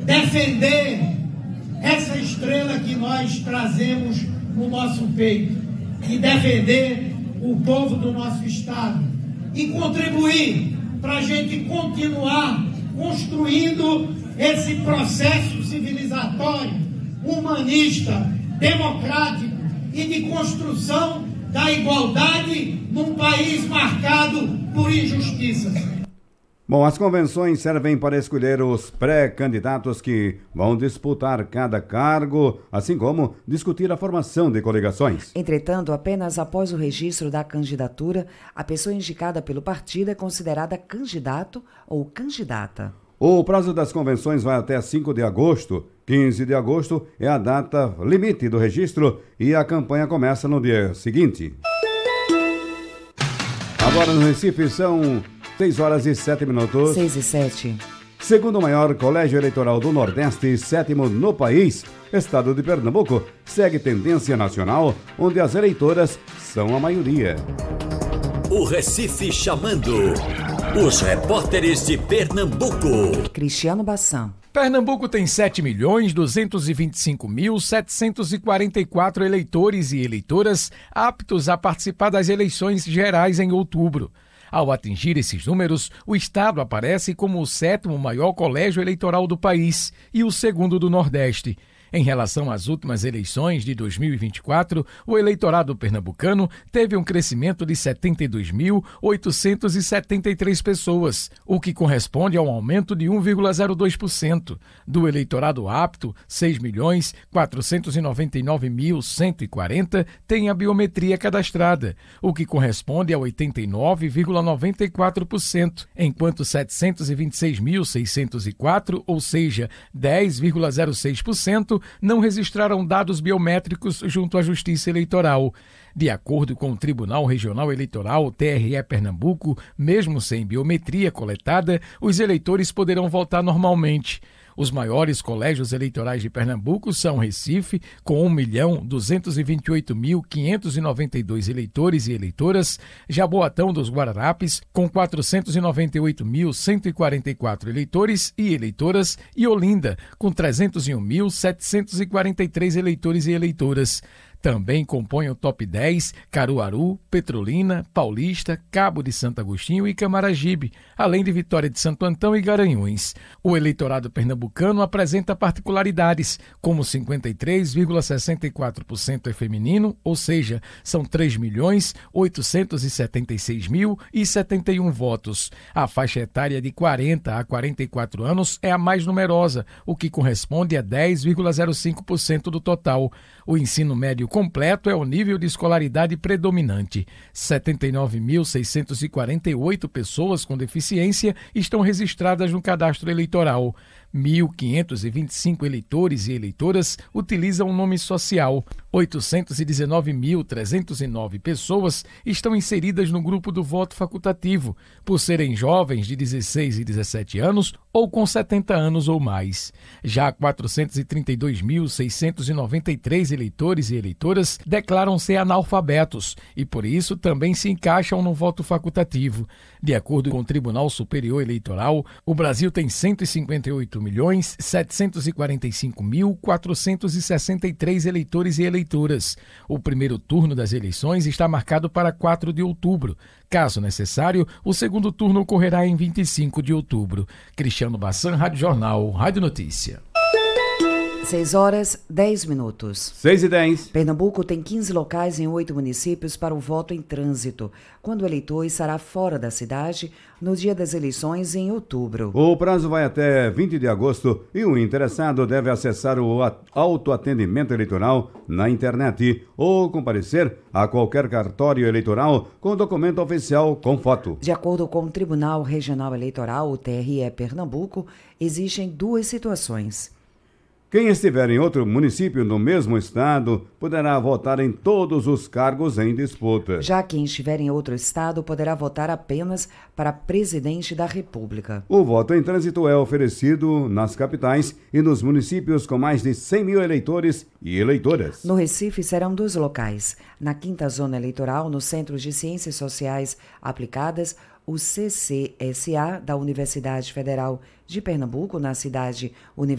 defender essa estrela que nós trazemos no nosso peito e defender o povo do nosso estado e contribuir para a gente continuar construindo esse processo civilizatório, humanista, democrático e de construção da igualdade num país marcado por injustiças. Bom, as convenções servem para escolher os pré-candidatos que vão disputar cada cargo, assim como discutir a formação de coligações. Entretanto, apenas após o registro da candidatura, a pessoa indicada pelo partido é considerada candidato ou candidata. O prazo das convenções vai até 5 de agosto. 15 de agosto é a data limite do registro e a campanha começa no dia seguinte. Agora no Recife são 6 horas e 7 minutos. 6 e 7. Segundo o maior colégio eleitoral do Nordeste, sétimo no país, estado de Pernambuco segue tendência nacional, onde as eleitoras são a maioria. O Recife chamando. Os repórteres de Pernambuco. Cristiano Bassan. Pernambuco tem 7.225.744 eleitores e eleitoras aptos a participar das eleições gerais em outubro. Ao atingir esses números, o estado aparece como o 7º maior colégio eleitoral do país e o 2º do Nordeste. Em relação às últimas eleições de 2024, o eleitorado pernambucano teve um crescimento de 72.873 pessoas, o que corresponde a um aumento de 1,02%. Do eleitorado apto, 6.499.140 têm a biometria cadastrada, o que corresponde a 89,94%, enquanto 726.604, ou seja, 10,06%, não registraram dados biométricos junto à Justiça Eleitoral. De acordo com o Tribunal Regional Eleitoral, TRE Pernambuco, mesmo sem biometria coletada, os eleitores poderão votar normalmente. Os maiores colégios eleitorais de Pernambuco são Recife, com 1.228.592 eleitores e eleitoras, Jaboatão dos Guararapes, com 498.144 eleitores e eleitoras, e Olinda, com 301.743 eleitores e eleitoras. Também compõem o top 10 Caruaru, Petrolina, Paulista, Cabo de Santo Agostinho e Camaragibe, além de Vitória de Santo Antão e Garanhuns. O eleitorado pernambucano apresenta particularidades, como 53,64% é feminino, ou seja, são 3.876.071 votos. A faixa etária de 40 a 44 anos é a mais numerosa, o que corresponde a 10,05% do total. O ensino médio completo é o nível de escolaridade predominante. 79.648 pessoas com deficiência estão registradas no cadastro eleitoral. 1.525 eleitores e eleitoras utilizam o nome social. 819.309 pessoas estão inseridas no grupo do voto facultativo, por serem jovens de 16 e 17 anos ou com 70 anos ou mais. Já 432.693 eleitores e eleitoras declaram ser analfabetos e, por isso, também se encaixam no voto facultativo. De acordo com o Tribunal Superior Eleitoral, o Brasil tem 158.745.463 eleitores e eleitoras. O primeiro turno das eleições está marcado para 4 de outubro. Caso necessário, o segundo turno ocorrerá em 25 de outubro. Cristiano Bassan, Rádio Jornal, Rádio Notícia. 6 horas, 10 minutos. 6 e 10. Pernambuco tem 15 locais em 8 municípios para o voto em trânsito, quando o eleitor estará fora da cidade no dia das eleições em outubro. O prazo vai até 20 de agosto e o interessado deve acessar o autoatendimento eleitoral na internet ou comparecer a qualquer cartório eleitoral com documento oficial com foto. De acordo com o Tribunal Regional Eleitoral, o TRE Pernambuco, existem duas situações. Quem estiver em outro município no mesmo estado poderá votar em todos os cargos em disputa. Já quem estiver em outro estado poderá votar apenas para presidente da República. O voto em trânsito é oferecido nas capitais e nos municípios com mais de 100 mil eleitores e eleitoras. No Recife serão 2 locais. Na 5ª Zona Eleitoral, no Centro de Ciências Sociais Aplicadas, o CCSA da Universidade Federal de Pernambuco, na cidade universitária,